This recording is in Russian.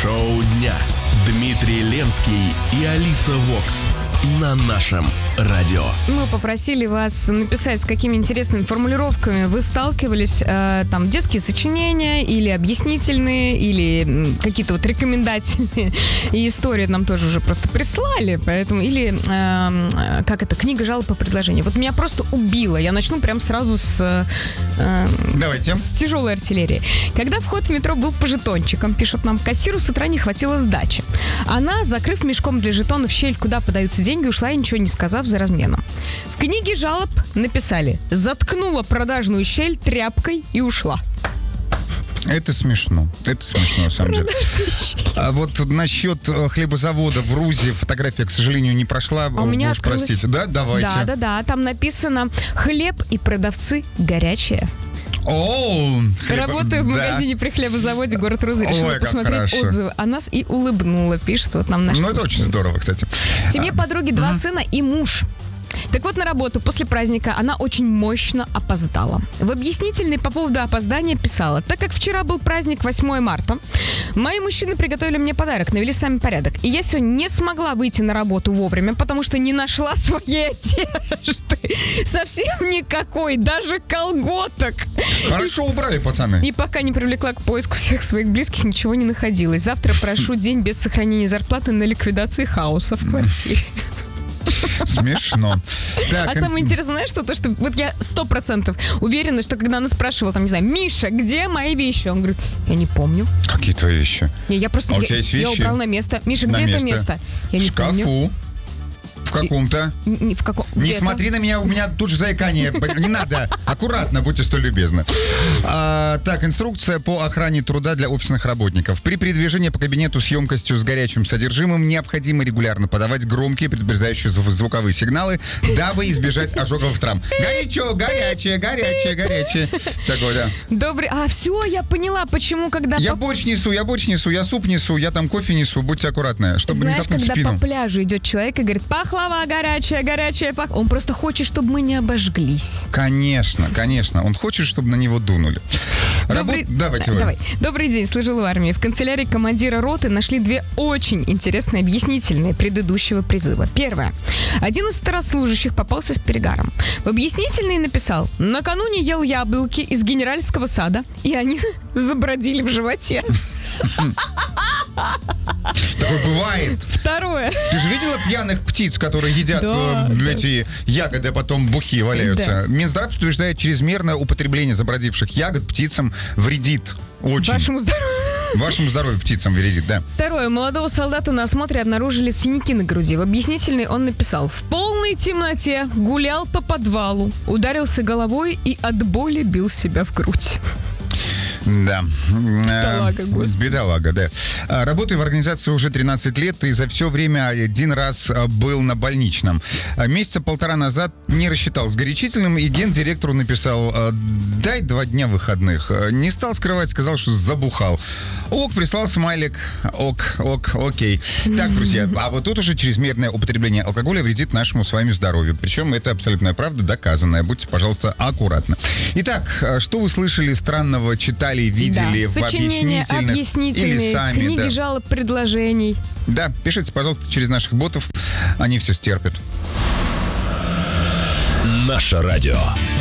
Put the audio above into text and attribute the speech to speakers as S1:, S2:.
S1: Шоу дня. Дмитрий Ленский и Алиса Вокс на нашем радио.
S2: Мы попросили вас написать, с какими интересными формулировками вы сталкивались. Там детские сочинения или объяснительные, или какие-то вот рекомендательные. И истории нам тоже уже просто прислали. Поэтому, или, книга жалоб по предложению. Вот меня просто убило. Я начну прям сразу с тяжелой артиллерии. Когда вход в метро был по жетончикам, пишут нам, кассиру с утра не хватило сдачи. Она, закрыв мешком для жетонов щель, куда подаются деньги, ушла и ничего не сказав за разменом. В книге жалоб написали: заткнула продажную щель тряпкой и ушла.
S3: Это смешно. Это смешно, на самом деле. А вот насчет хлебозавода в РУЗе фотография, к сожалению, не прошла.
S2: У меня
S3: уж простите. Да, давайте.
S2: Да. Там написано: хлеб и продавцы горячие. Работаю в магазине при хлебозаводе город Рузы. Решила посмотреть отзывы о нас и улыбнула, пишет вот нам наш.
S3: Ну, это очень здорово, кстати.
S2: В семье подруги 2 сына и муж. Так вот, на работу после праздника она очень мощно опоздала. В объяснительной по поводу опоздания писала: так как вчера был праздник 8 марта, мои мужчины приготовили мне подарок, навели сами порядок. И я сегодня не смогла выйти на работу вовремя, потому что не нашла своей одежды. Совсем никакой, даже колготок.
S3: Хорошо убрали, пацаны.
S2: И пока не привлекла к поиску всех своих близких, ничего не находилось. Завтра прошу день без сохранения зарплаты на ликвидации хаоса в квартире.
S3: Смешно.
S2: Так, самое интересное, знаешь, что? То, что вот я 100% уверена, что когда она спрашивала, там, не знаю, Миша, где мои вещи? Он говорит: я не помню.
S3: Какие твои вещи?
S2: Я просто,
S3: у тебя есть вещи?
S2: Я убрал на место. Миша, где это место?
S3: Я не помню. В шкафу. В каком-то.
S2: В каком?
S3: Не смотри на меня, у меня тут же заикание. Не надо. Аккуратно, будьте столь любезны. Так, инструкция по охране труда для офисных работников. При передвижении по кабинету с емкостью с горячим содержимым необходимо регулярно подавать громкие предупреждающие звуковые сигналы, дабы избежать ожоговых травм. Горячо, горячее, горячее, горячее. Такое, да.
S2: Добрый. Все, я поняла, почему, когда...
S3: Я борщ несу, я суп несу, я там кофе несу. Будьте аккуратны, чтобы не толкнуть спину.
S2: Знаешь, когда по пляжу идет человек и говорит: пахлава горячая, горячая пахлава. Он просто хочет, чтобы мы не обожглись.
S3: Конечно, конечно. Он хочет, чтобы на него дунули. Давай.
S2: Добрый день, служил в армии. В канцелярии командира роты нашли 2 очень интересные объяснительные предыдущего призыва. Первое. Один из старослужащих попался с перегаром. В объяснительной написал: накануне ел яблоки из генеральского сада, и они забродили в животе.
S3: Такое бывает.
S2: Второе.
S3: Ты же видела пьяных птиц, которые едят эти ягоды, а потом бухи валяются? Да. Минздрав утверждает, чрезмерное употребление забродивших ягод птицам вредит. Очень.
S2: Вашему здоровью.
S3: Вашему здоровью птицам вредит, да.
S2: Второе. Молодого солдата на осмотре обнаружили синяки на груди. В объяснительной он написал: в полной темноте гулял по подвалу, ударился головой и от боли бил себя в грудь.
S3: Да.
S2: Бедолага, господи.
S3: Бедолага, да. Работаю в организации уже 13 лет и за все время 1 раз был на больничном. Месяца 1,5 назад не рассчитал с горячительным, и гендиректору написал: дай 2 дня выходных. Не стал скрывать, сказал, что забухал. Прислал смайлик. Окей. Так, друзья, а вот тут уже чрезмерное употребление алкоголя вредит нашему с вами здоровью. Причем это абсолютная правда, доказанная. Будьте, пожалуйста, аккуратны. Итак, что вы слышали странного, читали, видели в объяснительных или сами?
S2: Книги жалоб, предложений.
S3: Да, пишите, пожалуйста, через наших ботов. Они все стерпят.
S1: Наше радио.